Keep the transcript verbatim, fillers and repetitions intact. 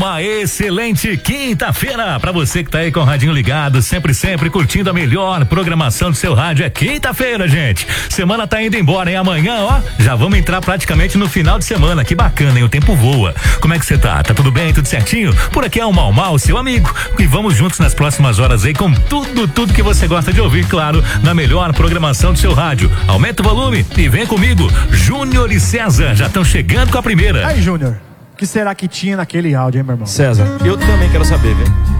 Uma excelente quinta-feira para você que tá aí com o radinho ligado, sempre, sempre curtindo a melhor programação do seu rádio. É quinta-feira, gente. Semana tá indo embora, hein? Amanhã, ó, já vamos entrar praticamente no final de semana. Que bacana, hein? O tempo voa. Como é que você tá? Tá tudo bem? Tudo certinho? Por aqui é o Mal Mal, seu amigo. E vamos juntos nas próximas horas aí com tudo, tudo que você gosta de ouvir, claro, na melhor programação do seu rádio. Aumenta o volume e vem comigo. Júnior e César já estão chegando com a primeira. Aí, Júnior. O que será que tinha naquele áudio, hein, meu irmão? César, eu também quero saber, viu?